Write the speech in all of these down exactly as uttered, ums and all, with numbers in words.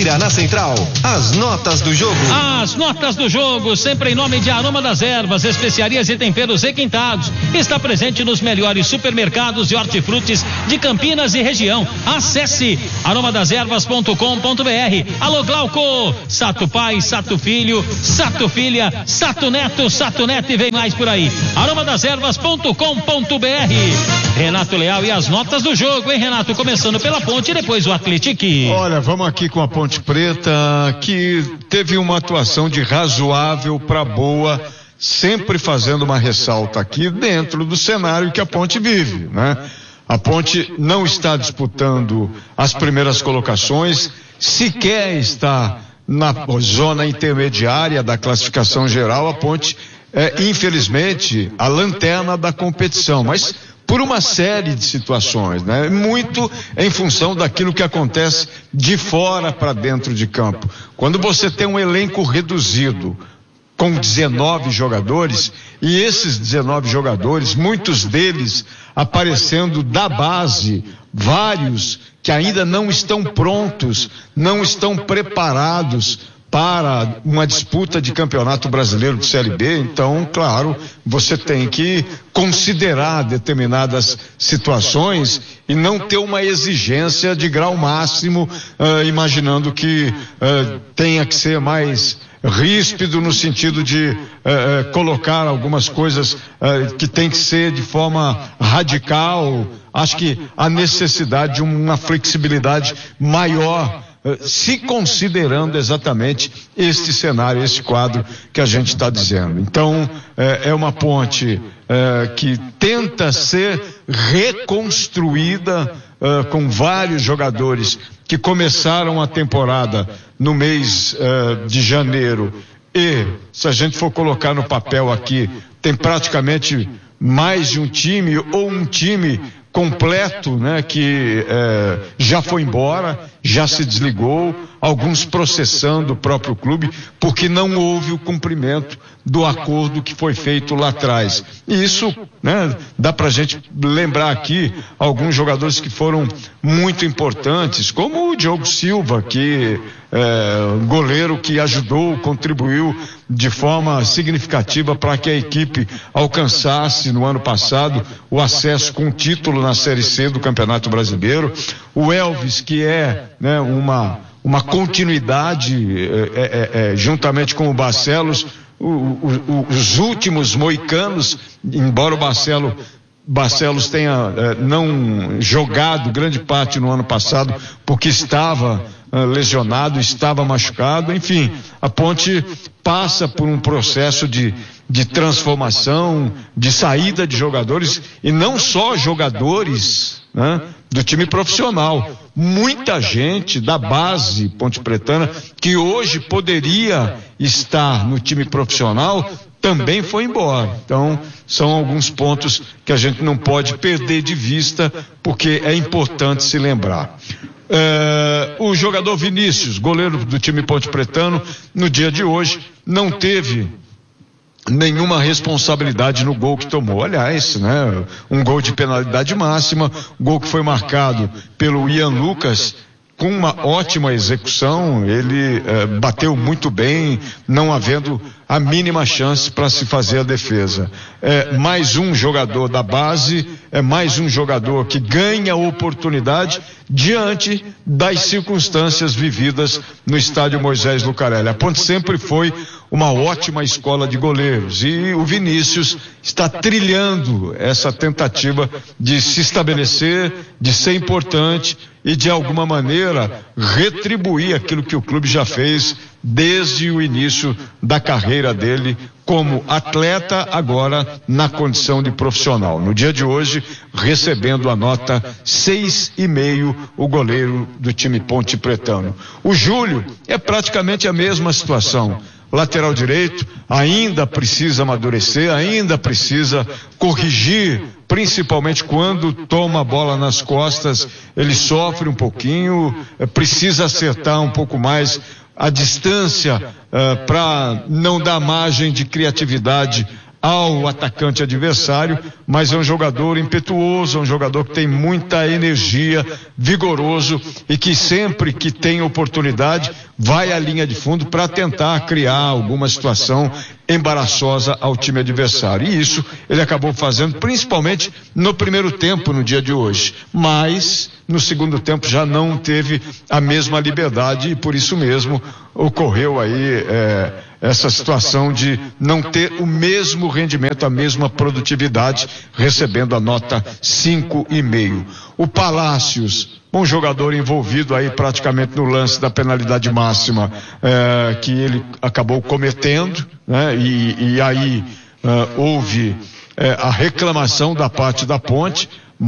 Confira na Central as notas do jogo. As notas do jogo, sempre em nome de Aroma das Ervas, especiarias e temperos requintados. Está presente nos melhores supermercados e hortifrutis de Campinas e região. Acesse aroma das ervas ponto com ponto br. Alô Glauco, Sato Pai, Sato Filho, Sato Filha, Sato Neto, Sato Neto e vem mais por aí. aroma das ervas ponto com ponto br. Renato Leal e as notas do jogo, hein, Renato? Começando pela Ponte e depois o Atlético. Olha, vamos aqui com a Ponte Preta, que teve uma atuação de razoável para boa, sempre fazendo uma ressalta aqui dentro do cenário que a Ponte vive, né? A Ponte não está disputando as primeiras colocações, sequer está na zona intermediária da classificação geral. A Ponte é, infelizmente, a lanterna da competição, mas por uma série de situações, né? Muito em função daquilo que acontece de fora para dentro de campo. Quando você tem um elenco reduzido, com dezenove jogadores, e esses dezenove jogadores, muitos deles aparecendo da base, vários que ainda não estão prontos, não estão preparados para uma disputa de campeonato brasileiro de Série B. Então, claro, você tem que considerar determinadas situações e não ter uma exigência de grau máximo, uh, imaginando que uh, tenha que ser mais ríspido no sentido de uh, colocar algumas coisas uh, que tem que ser de forma radical. Acho que há necessidade de uma flexibilidade maior, se considerando exatamente este cenário, esse quadro que a gente está dizendo. Então, é, é uma Ponte é, que tenta ser reconstruída é, com vários jogadores que começaram a temporada no mês é, de janeiro e, se a gente for colocar no papel aqui, tem praticamente mais de um time ou um time completo, né, que é, já foi embora, já se desligou, alguns processando o próprio clube, porque não houve o cumprimento do acordo que foi feito lá atrás. E isso, né, dá pra gente lembrar aqui alguns jogadores que foram muito importantes, como o Diogo Silva, que é, goleiro que ajudou, contribuiu de forma significativa para que a equipe alcançasse no ano passado o acesso com título na Série C do Campeonato Brasileiro. O Elvis, que é, né, uma, uma continuidade é, é, é, juntamente com o Barcelos, o, o, os últimos moicanos, embora o Barcelo Barcelos tenha eh, não jogado grande parte no ano passado porque estava eh, lesionado, estava machucado. Enfim, a Ponte passa por um processo de, de transformação, de saída de jogadores, e não só jogadores, né, do time profissional. Muita gente da base pontepretana que hoje poderia estar no time profissional também foi embora. Então, são alguns pontos que a gente não pode perder de vista, porque é importante se lembrar. É, o jogador Vinícius, goleiro do time pontepretano, no dia de hoje, não teve nenhuma responsabilidade no gol que tomou. Aliás, né, um gol de penalidade máxima, gol que foi marcado pelo Ian Lucas, com uma ótima execução. Ele eh, bateu muito bem, não havendo a mínima chance para se fazer a defesa. É mais um jogador da base, é mais um jogador que ganha oportunidade diante das circunstâncias vividas no estádio Moisés Lucarelli. A Ponte sempre foi uma ótima escola de goleiros e o Vinícius está trilhando essa tentativa de se estabelecer, de ser importante e de alguma maneira retribuir aquilo que o clube já fez desde o início da carreira dele como atleta, agora na condição de profissional. No dia de hoje, recebendo a nota seis e meio, o goleiro do time pontepretano. O Júlio é praticamente a mesma situação. Lateral direito ainda precisa amadurecer, ainda precisa corrigir, principalmente quando toma a bola nas costas, ele sofre um pouquinho, precisa acertar um pouco mais a distância uh, para não dar margem de criatividade ao atacante adversário, mas é um jogador impetuoso, é um jogador que tem muita energia, vigoroso e que sempre que tem oportunidade vai à linha de fundo para tentar criar alguma situação embaraçosa ao time adversário. E isso ele acabou fazendo principalmente no primeiro tempo, no dia de hoje. Mas no segundo tempo já não teve a mesma liberdade e por isso mesmo ocorreu aí é, essa situação de não ter o mesmo rendimento, a mesma produtividade, recebendo a nota cinco e meio. O Palácios, um jogador envolvido aí praticamente no lance da penalidade máxima é, que ele acabou cometendo, né? E, e aí é, houve é, a reclamação da parte da Ponte,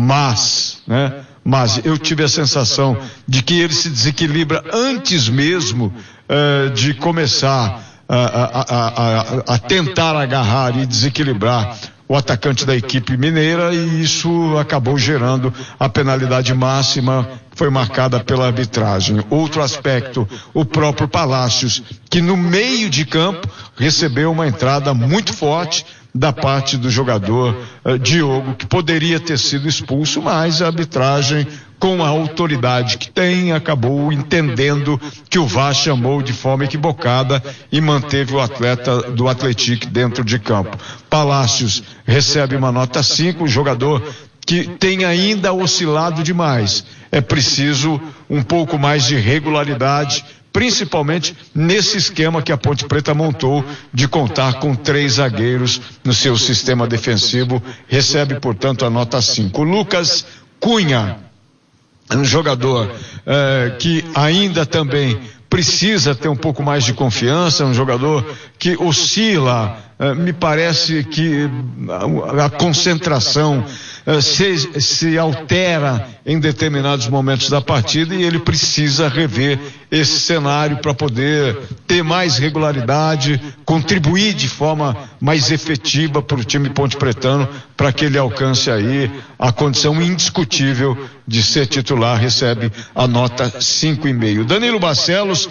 mas, né? Mas eu tive a sensação de que ele se desequilibra antes mesmo uh, de começar a, a, a, a, a tentar agarrar e desequilibrar o atacante da equipe mineira, e isso acabou gerando a penalidade máxima que foi marcada pela arbitragem. Outro aspecto, o próprio Palácios, que no meio de campo recebeu uma entrada muito forte da parte do jogador uh, Diogo, que poderia ter sido expulso, mas a arbitragem, com a autoridade que tem, acabou entendendo que o V A R chamou de forma equivocada e manteve o atleta do Atlético dentro de campo. Palácios recebe uma nota cinco, o jogador que tem ainda oscilado demais. É preciso um pouco mais de regularidade, principalmente nesse esquema que a Ponte Preta montou de contar com três zagueiros no seu sistema defensivo, recebe, portanto, a nota cinco. O Lucas Cunha, um jogador eh, que ainda também precisa ter um pouco mais de confiança, um jogador que oscila, eh, me parece que a, a concentração eh, se, se altera em determinados momentos da partida e ele precisa rever esse cenário para poder ter mais regularidade, contribuir de forma mais efetiva para o time ponte-pretano, para que ele alcance aí a condição indiscutível de ser titular, recebe a nota cinco e meio. Danilo Barcelos,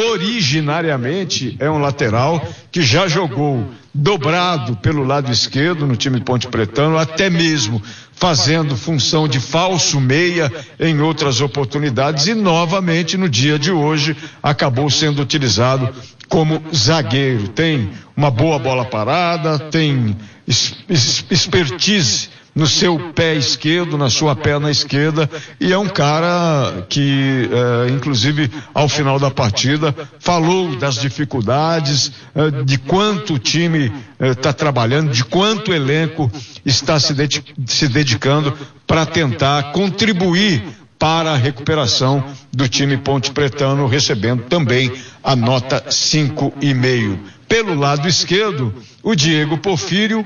originariamente é um lateral que já jogou dobrado pelo lado esquerdo no time ponte-pretano, até mesmo fazendo função de falso meia em outras oportunidades, e novamente no dia de hoje acabou sendo utilizado como zagueiro. Tem uma boa bola parada, tem expertise no seu pé esquerdo, na sua perna esquerda, e é um cara que, eh, inclusive, ao final da partida, falou das dificuldades, eh, de quanto o time está eh, trabalhando, de quanto o elenco está se, de- se dedicando para tentar contribuir para a recuperação do time ponte-pretano, recebendo também a nota cinco e meio. Pelo lado esquerdo, o Diego Porfírio,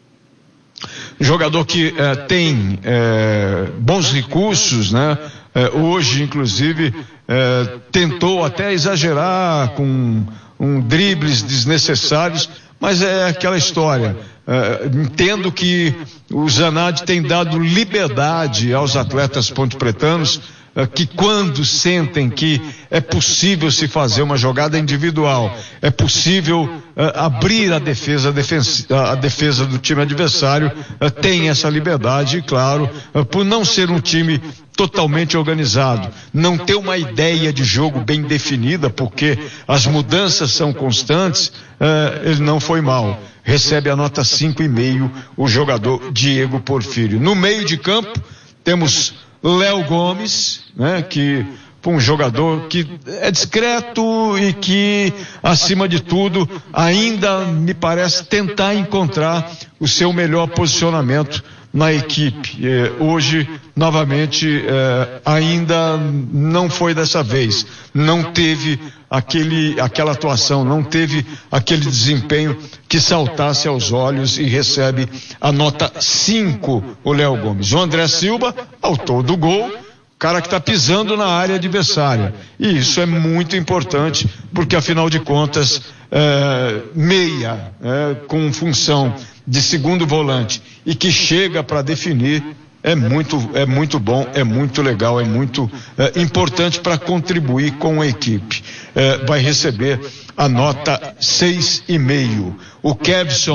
jogador que eh, tem eh, bons recursos, né? Eh, hoje, inclusive, eh, tentou até exagerar com um, dribles desnecessários, mas é aquela história. Eh, entendo que o Zanatti tem dado liberdade aos atletas ponte-pretanos, que quando sentem que é possível se fazer uma jogada individual, é possível uh, abrir a defesa, a defesa, a defesa do time adversário, uh, tem essa liberdade, e claro, uh, por não ser um time totalmente organizado, não ter uma ideia de jogo bem definida, porque as mudanças são constantes, uh, ele não foi mal. Recebe a nota cinco e meio o jogador Diego Porfírio. No meio de campo, temos Léo Gomes, né, que um jogador que é discreto e que, acima de tudo, ainda me parece tentar encontrar o seu melhor posicionamento na equipe. Eh, hoje, novamente, eh, ainda não foi dessa vez. Não teve aquele, aquela atuação, não teve aquele desempenho que saltasse aos olhos, e recebe a nota cinco o Léo Gomes. O André Silva, autor do gol, cara que está pisando na área adversária. E isso é muito importante, porque afinal de contas, é, meia, é, com função de segundo volante e que chega para definir, é muito, é muito bom, é muito legal, é muito é, importante para contribuir com a equipe. É, vai receber a nota seis e meio. O Kevson,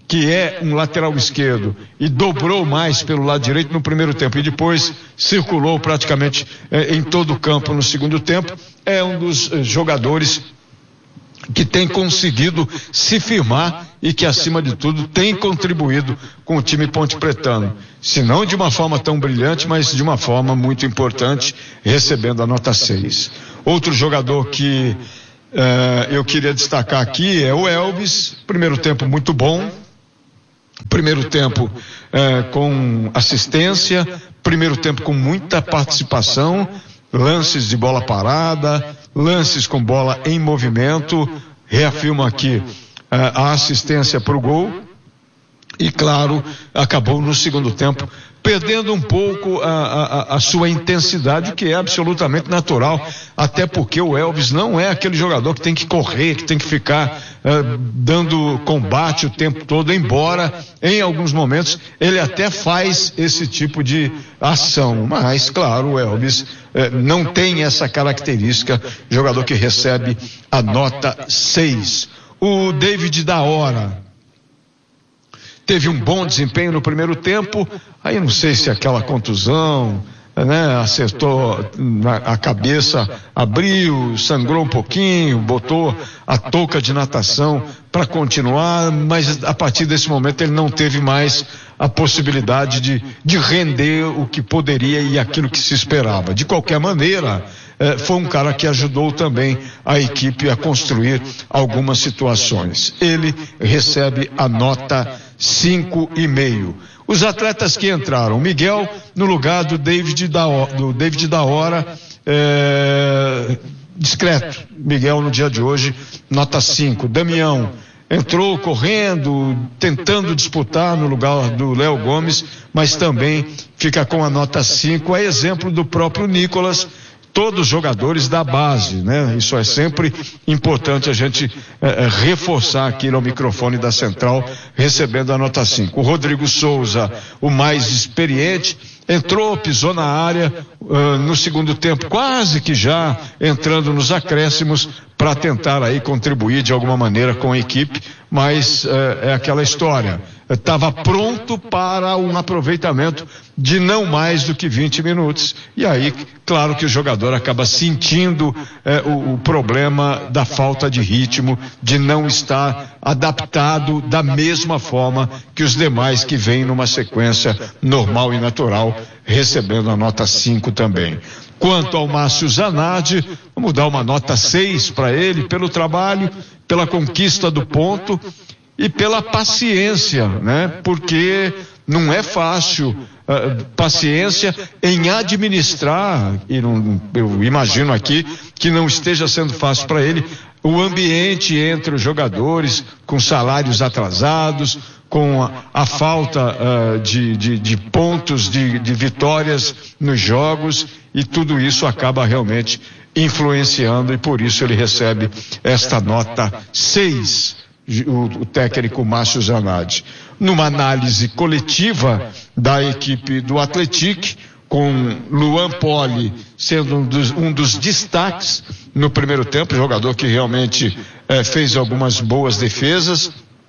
que é um lateral esquerdo e dobrou mais pelo lado direito no primeiro tempo e depois circulou praticamente eh, em todo o campo no segundo tempo, é um dos eh, jogadores que tem conseguido se firmar e que, acima de tudo, tem contribuído com o time pontepretano. Se não de uma forma tão brilhante, mas de uma forma muito importante, recebendo a nota seis. Outro jogador que uh, eu queria destacar aqui é o Elvis. Primeiro tempo muito bom. Primeiro tempo uh, com assistência. Primeiro tempo com muita participação. Lances de bola parada, lances com bola em movimento, reafirmo aqui uh, a assistência para o gol e, claro, acabou no segundo tempo perdendo um pouco a, a, a sua intensidade, o que é absolutamente natural, até porque o Elvis não é aquele jogador que tem que correr, que tem que ficar uh, dando combate o tempo todo, embora em alguns momentos ele até faz esse tipo de ação, mas claro, o Elvis uh, não tem essa característica, jogador que recebe a nota seis. O David da Hora teve um bom desempenho no primeiro tempo, aí não sei se aquela contusão, né, acertou na, a cabeça, abriu, sangrou um pouquinho, botou a touca de natação para continuar, mas a partir desse momento ele não teve mais a possibilidade de, de render o que poderia e aquilo que se esperava. De qualquer maneira, eh, foi um cara que ajudou também a equipe a construir algumas situações. Ele recebe a nota cinco e meio. Os atletas que entraram, Miguel no lugar do David da, do David da Hora, é, discreto. Miguel no dia de hoje, nota cinco. Damião entrou correndo, tentando disputar no lugar do Léo Gomes, mas também fica com a nota cinco, a exemplo do próprio Nicolas, todos jogadores da base, né? Isso é sempre importante a gente eh, reforçar aqui no microfone da Central, recebendo a nota cinco. O Rodrigo Souza, o mais experiente, entrou, pisou na área uh, no segundo tempo, quase que já entrando nos acréscimos para tentar aí contribuir de alguma maneira com a equipe, mas uh, é aquela história, estava pronto para um aproveitamento de não mais do que vinte minutos, e aí claro que o jogador acaba sentindo uh, o, o problema da falta de ritmo, de não estar adaptado da mesma forma que os demais que vêm numa sequência normal e natural, recebendo a nota cinco também. Quanto ao Márcio Zanardi, vamos dar uma nota seis para ele, pelo trabalho, pela conquista do ponto e pela paciência, né? Porque não é fácil, uh, paciência em administrar, e não, eu imagino aqui que não esteja sendo fácil para ele, o ambiente entre os jogadores, com salários atrasados, com a, a falta uh, de, de, de pontos, de, de vitórias nos jogos, e tudo isso acaba realmente influenciando, e por isso ele recebe esta nota seis, o, o técnico Márcio Zanardi. Numa análise coletiva da equipe do Atlético, com Luan Poli sendo um dos, um dos destaques no primeiro tempo, jogador que realmente eh, fez algumas boas defesas.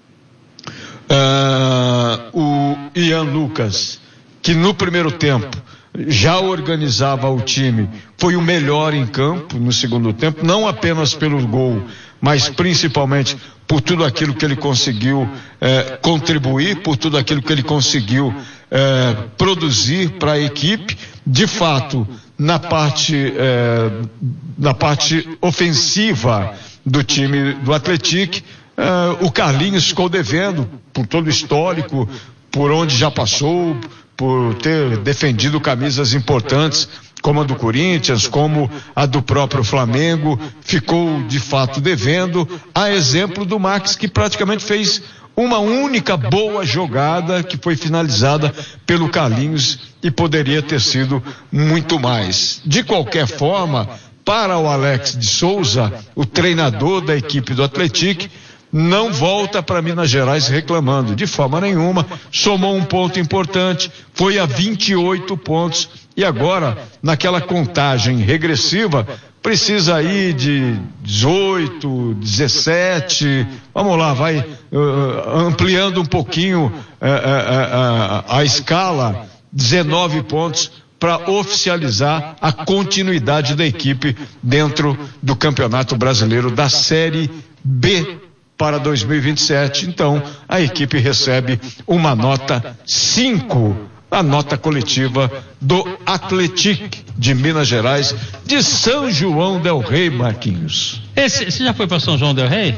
Uh, o Ian Lucas, que no primeiro tempo já organizava o time, foi o melhor em campo no segundo tempo, não apenas pelo gol, mas principalmente por tudo aquilo que ele conseguiu eh, contribuir, por tudo aquilo que ele conseguiu eh, produzir para a equipe. De fato, na parte eh, na parte ofensiva do time do Atlético, Uh, o Carlinhos ficou devendo, por todo o histórico, por onde já passou, por ter defendido camisas importantes, como a do Corinthians, como a do próprio Flamengo, ficou de fato devendo, a exemplo do Max, que praticamente fez uma única boa jogada, que foi finalizada pelo Carlinhos, e poderia ter sido muito mais. De qualquer forma, para o Alex de Souza, o treinador da equipe do Atlético, não volta para Minas Gerais reclamando, de forma nenhuma, somou um ponto importante, foi a vinte e oito pontos, e agora, naquela contagem regressiva, precisa aí de dezoito, dezessete, vamos lá, vai uh, ampliando um pouquinho uh, uh, uh, a escala, dezenove pontos para oficializar a continuidade da equipe dentro do Campeonato Brasileiro da Série B para dois mil e vinte e sete. Então, a equipe recebe uma nota cinco, a nota coletiva do Atlético de Minas Gerais, de São João del Rei, Marquinhos. Esse, você já foi para São João del Rei?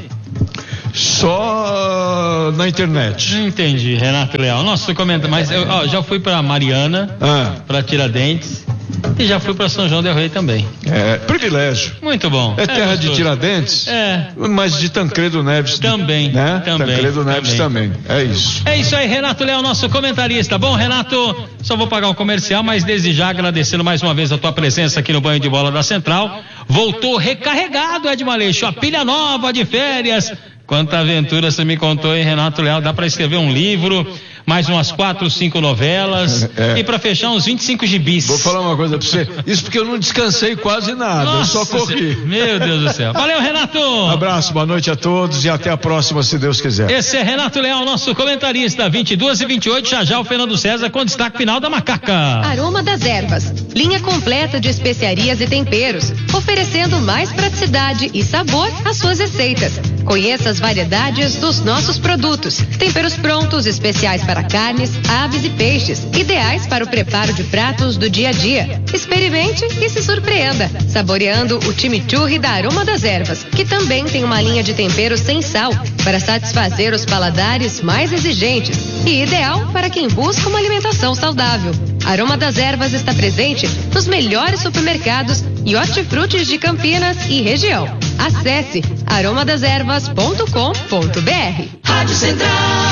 Só na internet. Entendi, Renato Leal. Nossa, comenta, mas eu ó, já fui para Mariana, ah. para Tiradentes e já fui para São João del Rei também. É, privilégio. Muito bom. É terra é de Tiradentes, é. mas de Tancredo Neves também, né? também. Tancredo Neves também. também. É isso. É isso aí, Renato Leal, nosso comentarista. Bom, Renato, só vou pagar o comercial, mas desde já agradecendo mais uma vez a tua presença aqui no Banho de Bola da Central. Voltou recarregado, Edmar Aleixo, a pilha nova de férias. Quanta aventura você me contou, hein, Renato Leal? Dá para escrever um livro, mais umas quatro, cinco novelas é. e para fechar uns vinte e cinco gibis. Vou falar uma coisa para você. Isso porque eu não descansei quase nada. Nossa, eu só corri. Meu Deus do céu. Valeu, Renato. Um abraço, boa noite a todos e até a próxima, se Deus quiser. Esse é Renato Leal, nosso comentarista. vinte e duas e vinte e oito, já já o Fernando César com destaque final da Macaca. Aroma das Ervas, linha completa de especiarias e temperos, oferecendo mais praticidade e sabor às suas receitas. Conheça as variedades dos nossos produtos. Temperos prontos, especiais para carnes, aves e peixes, ideais para o preparo de pratos do dia a dia. Experimente e se surpreenda, saboreando o chimichurri da Aroma das Ervas, que também tem uma linha de temperos sem sal, para satisfazer os paladares mais exigentes e ideal para quem busca uma alimentação saudável. Aroma das Ervas está presente nos melhores supermercados e hortifrutis de Campinas e região. Acesse aroma das ervas ponto com ponto br. Rádio Central.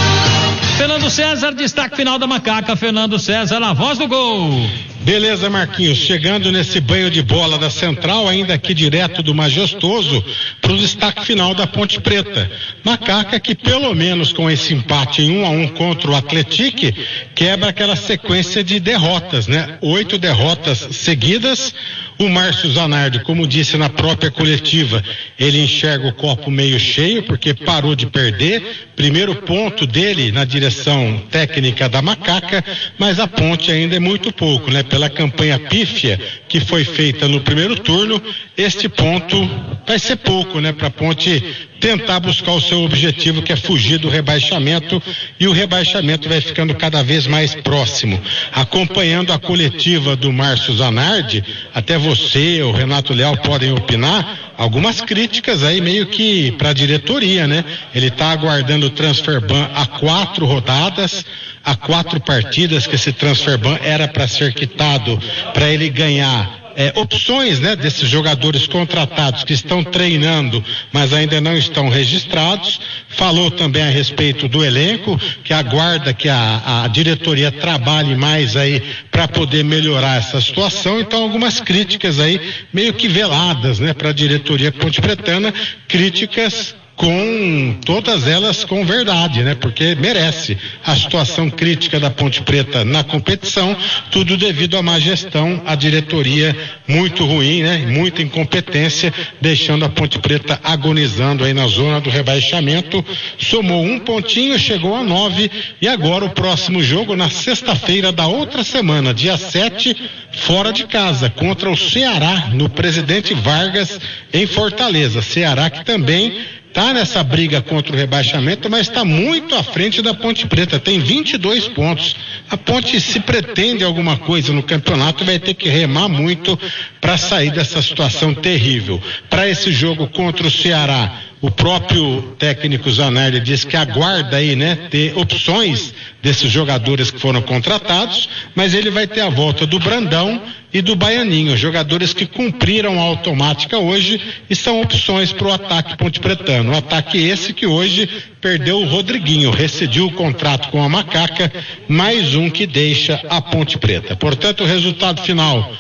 Fernando César, destaque final da Macaca. Fernando César, a voz do gol. Beleza, Marquinhos, chegando nesse banho de bola da Central, ainda aqui direto do Majestoso, para o destaque final da Ponte Preta. Macaca que pelo menos com esse empate em um a um contra o Atlético, quebra aquela sequência de derrotas, né? Oito derrotas seguidas. O Márcio Zanardi, como disse na própria coletiva, ele enxerga o copo meio cheio porque parou de perder. Primeiro ponto dele na direção técnica da Macaca, mas a Ponte ainda é muito pouco, né? Pela campanha pífia que foi feita no primeiro turno, este ponto vai ser pouco, né? Para a Ponte tentar buscar o seu objetivo, que é fugir do rebaixamento, e o rebaixamento vai ficando cada vez mais próximo. Acompanhando a coletiva do Márcio Zanardi, até você, o Renato Leal podem opinar, algumas críticas aí meio que para a diretoria, né? Ele está aguardando o transfer ban há quatro rodadas, há quatro partidas que esse transfer ban era para ser quitado, para ele ganhar É, opções, né, desses jogadores contratados que estão treinando, mas ainda não estão registrados. Falou também a respeito do elenco, que aguarda que a, a diretoria trabalhe mais aí para poder melhorar essa situação. Então, algumas críticas aí meio que veladas, né, para a diretoria pontepretana, críticas com todas elas com verdade, né? Porque merece a situação crítica da Ponte Preta na competição, tudo devido à má gestão, a diretoria muito ruim, né? Muita incompetência, deixando a Ponte Preta agonizando aí na zona do rebaixamento. Somou um pontinho, chegou a nove, e agora o próximo jogo na sexta-feira da outra semana, dia sete, fora de casa, contra o Ceará, no Presidente Vargas, em Fortaleza. Ceará que também está nessa briga contra o rebaixamento, mas está muito à frente da Ponte Preta, tem vinte e dois pontos. A Ponte, se pretende alguma coisa no campeonato, vai ter que remar muito para sair dessa situação terrível. Para esse jogo contra o Ceará, o próprio técnico Zanardi diz que aguarda aí, né, ter opções desses jogadores que foram contratados, mas ele vai ter a volta do Brandão e do Baianinho, jogadores que cumpriram a automática hoje e são opções para o ataque pontepretano. O ataque esse que hoje perdeu o Rodriguinho, rescindiu o contrato com a Macaca, mais um que deixa a Ponte Preta. Portanto, o resultado final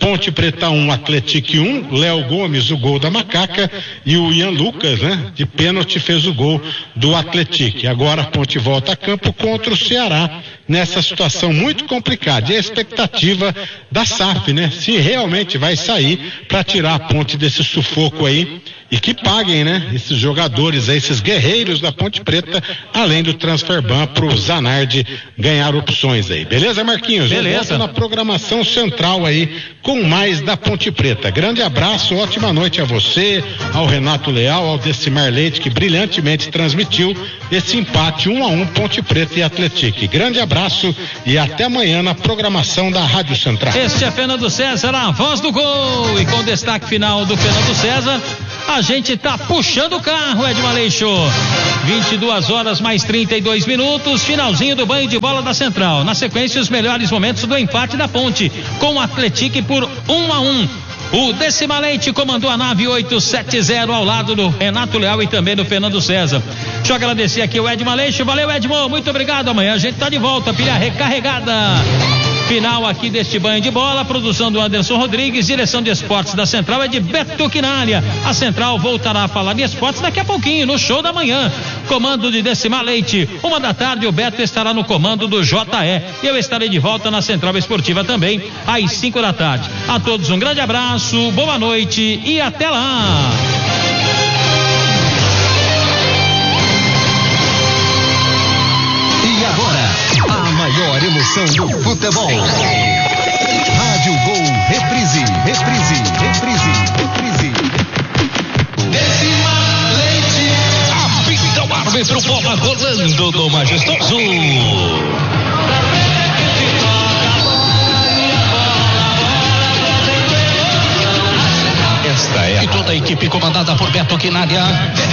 Ponte Preta um, Atlético um, Léo Gomes, o gol da Macaca, e o Ian Lucas, né, de pênalti fez o gol do Atlético. Agora a Ponte volta a campo contra o Ceará nessa situação muito complicada. E a expectativa da S A F, né, se realmente vai sair para tirar a Ponte desse sufoco aí e que paguem, né, esses jogadores aí, esses guerreiros da Ponte Preta, além do transferban pro Zanardi ganhar opções aí. Beleza, Marquinhos? Beleza. Na programação central aí com mais da Ponte Preta. Grande abraço, ótima noite a você, ao Renato Leal, ao Decimar Leite, que brilhantemente transmitiu esse empate um a um Ponte Preta e Atlético. Grande abraço e até amanhã na programação da Rádio Central. Este é Fernando César, a voz do gol, e com destaque final do Fernando César, a gente tá puxando o carro, Edmar Aleixo. vinte e duas horas mais trinta e dois minutos, finalzinho do banho de bola da Central. Na sequência, os melhores momentos do empate da Ponte, com o Atlético por um a um. O Decima Leite comandou a nave oitocentos e setenta ao lado do Renato Leal e também do Fernando César. Deixa eu agradecer aqui o Edmar Aleixo. Valeu, Edmar, muito obrigado. Amanhã a gente tá de volta, pilha recarregada. Final aqui deste banho de bola, produção do Anderson Rodrigues, direção de esportes da Central é de Beto Quinalha. A Central voltará a falar de esportes daqui a pouquinho, no show da manhã. Comando de Decima Leite, uma da tarde o Beto estará no comando do J E. E eu estarei de volta na Central Esportiva também, às cinco da tarde. A todos um grande abraço, boa noite e até lá. E agora, a maior emoção do futebol. Rádio Gol, reprise, reprise, reprise, reprise. Decima Leite, apita o árbitro, bola rolando do majestoso. Esta é e toda a equipe comandada por Beto Quinalha.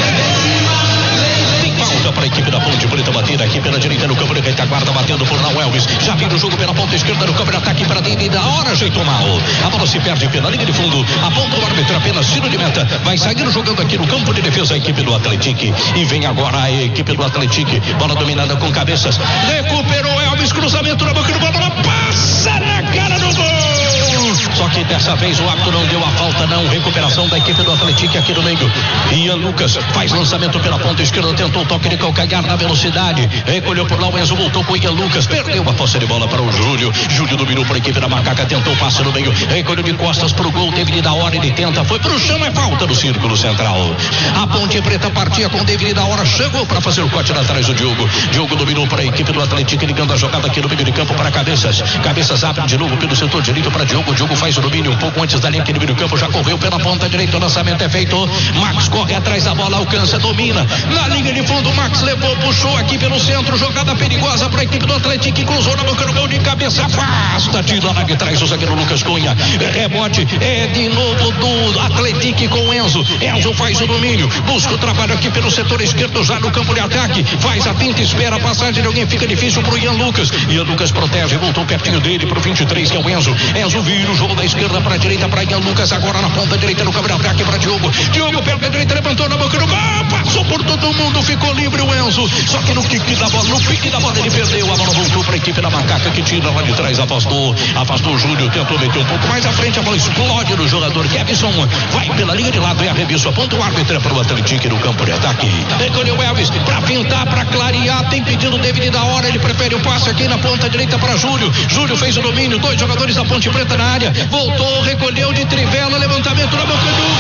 Falta para a equipe da Ponte Preta bater aqui pela direita no campo de retaguarda, batendo por Nau Elvis. Já vira o jogo pela ponta esquerda no campo de ataque para dentro e da hora ajeitou mal. A bola se perde pela linha de fundo. Aponta o árbitro apenas tiro de meta. Vai sair jogando aqui no campo de defesa a equipe do Atlético. E vem agora a equipe do Atlético. Bola dominada com cabeças. Recuperou Elvis, cruzamento na boca do gol. Bola passa na cara do gol. Só que dessa vez o árbitro não deu a falta, não. Recuperação da equipe do Atlético aqui no meio. Ian Lucas faz lançamento pela ponta esquerda, tentou toque de calcanhar na velocidade. Recolheu por lá o Enzo, voltou com o Ian Lucas. Perdeu a posse de bola para o Júlio. Júlio dominou para a equipe da Macaca, tentou passe no meio. Recolheu de costas para o gol, teve da hora, ele tenta. Foi para o chão, é falta do círculo central. A Ponte Preta partia com David da hora, chegou para fazer o corte atrás do Diogo. Diogo dominou para a equipe do Atlético, ligando a jogada aqui no meio de campo para Cabeças. Cabeças abre de novo pelo setor direito para Diogo. Diogo faz o domínio um pouco antes da linha aqui no meio do campo, já correu pela ponta direita, o lançamento é feito. Max corre atrás da bola, alcança, domina. Na linha de fundo, Max levou, puxou aqui pelo centro, jogada perigosa para a equipe do Atlético, que cruzou na boca do gol de cabeça, afasta, tira lá de trás o zagueiro Lucas Cunha. Rebote é de novo do Atlético com Enzo. Enzo faz o domínio, busca o trabalho aqui pelo setor esquerdo, já no campo de ataque, faz a pinta, espera a passagem de alguém, fica difícil pro Ian Lucas. Ian Lucas protege, voltou pertinho dele pro vinte e três, que é o Enzo. Enzo vira o jogo da esquerda para a direita para Ian Lucas, agora na ponta direita no campo de ataque para Diogo. Diogo perto da direita, levantou na boca do gol, passou por todo mundo, ficou livre o Enzo. Só que no kick da bola, no pique da bola ele perdeu, a bola voltou para a equipe da Macaca, que tira lá de trás, afastou, afastou o Júlio, tentou meter um pouco mais à frente, a bola explode no jogador Kevson, vai pela linha de lado e arremesso, aponta o árbitro para o Atlético no campo de ataque. Recolheu Elvis para pintar, para clarear, tem pedido o David da hora, ele prefere o passe aqui na ponta direita para Júlio. Júlio fez o domínio, dois jogadores da Ponte Preta na área, voltou, recolheu de trivela, levantamento na boca do